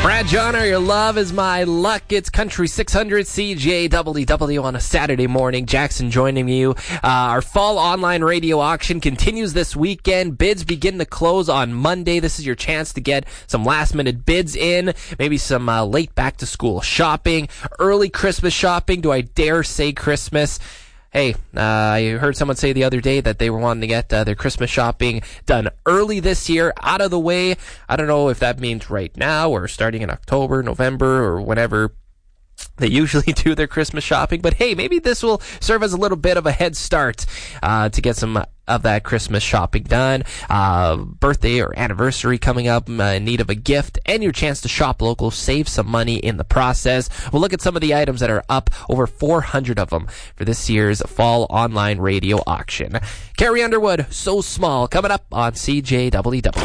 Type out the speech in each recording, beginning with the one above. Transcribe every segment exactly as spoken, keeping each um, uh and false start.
Brad Johnner, your love is my luck. It's Country six hundred C J W W on a Saturday morning. Jackson joining you. Uh, our fall online radio auction continues this weekend. Bids begin to close on Monday. This is your chance to get some last minute bids in, maybe some uh, late back to school shopping, early Christmas shopping. Do I dare say Christmas? Hey, uh, I heard someone say the other day that they were wanting to get uh, their Christmas shopping done early this year, out of the way. I don't know if that means right now or starting in October, November, or whenever they usually do their Christmas shopping. But hey, maybe this will serve as a little bit of a head start uh, to get some of that Christmas shopping done. Uh, birthday or anniversary coming up, uh, in need of a gift, and your chance to shop local, save some money in the process. We'll look at some of the items that are up, over four hundred of them, for this year's fall online radio auction. Carrie Underwood, So Small, coming up on C J W W.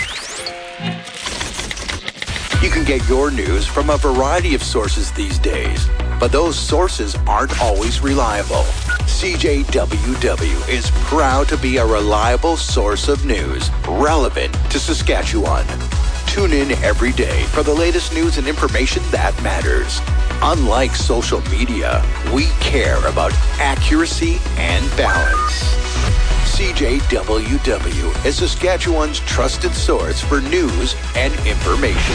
You can get your news from a variety of sources these days, but those sources aren't always reliable. C J W W is proud to be a reliable source of news relevant to Saskatchewan. Tune in every day for the latest news and information that matters. Unlike social media, we care about accuracy and balance. C J W W is Saskatchewan's trusted source for news and information.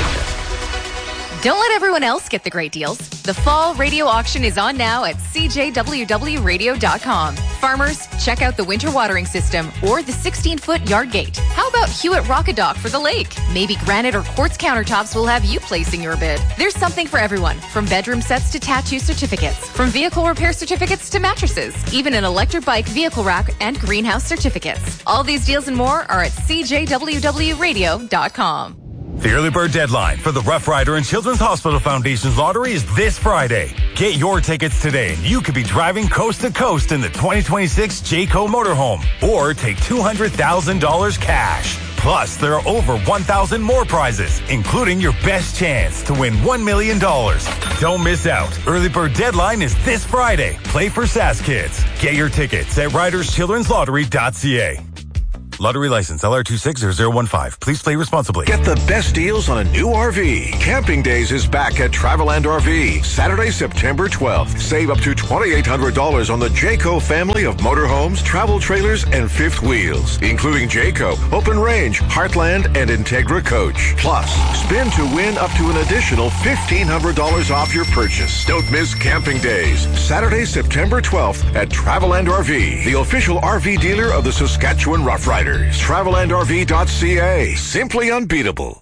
Don't let everyone else get the great deals. The fall radio auction is on now at c j w w radio dot com. Farmers, check out the winter watering system or the sixteen-foot yard gate. How about Hewitt Rockadock for the lake? Maybe granite or quartz countertops will have you placing your bid. There's something for everyone, from bedroom sets to tattoo certificates, from vehicle repair certificates to mattresses, even an electric bike vehicle rack and greenhouse certificates. All these deals and more are at c j w w radio dot com. The early bird deadline for the Rough Rider and Children's Hospital Foundation's lottery is this Friday. Get your tickets today and you could be driving coast to coast in the twenty twenty-six Jayco motorhome, or take two hundred thousand dollars cash. Plus, there are over one thousand more prizes, including your best chance to win one million dollars. Don't miss out. Early bird deadline is this Friday. Play for Sask Kids. Get your tickets at riders children's lottery dot c a. Lottery license L R two six zero zero one five. Please play responsibly. Get the best deals on a new R V. Camping Days is back at Travelland R V. Saturday, September twelfth. Save up to twenty-eight hundred dollars on the Jayco family of motorhomes, travel trailers, and fifth wheels, including Jayco, Open Range, Heartland, and Integra Coach. Plus, spin to win up to an additional fifteen hundred dollars off your purchase. Don't miss Camping Days. Saturday, September twelfth at Travelland R V, the official R V dealer of the Saskatchewan Rough Riders. Travelland R V dot c a. Simply unbeatable.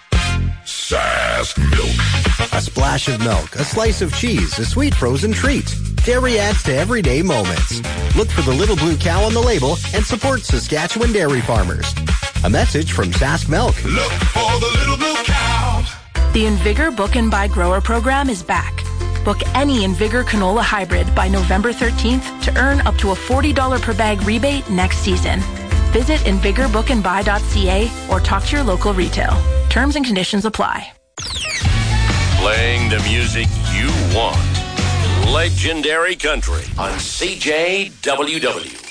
Sask Milk. A splash of milk, a slice of cheese, a sweet frozen treat. Dairy adds to everyday moments. Look for the little blue cow on the label and support Saskatchewan dairy farmers. A message from Sask Milk. Look for the little blue cow. The Invigor Book and Buy Grower program is back. Book any Invigor canola hybrid by November thirteenth to earn up to a forty dollars per bag rebate next season. Visit invigor book and buy dot c a or talk to your local retail. Terms and conditions apply. Playing the music you want. Legendary Country on C J W W.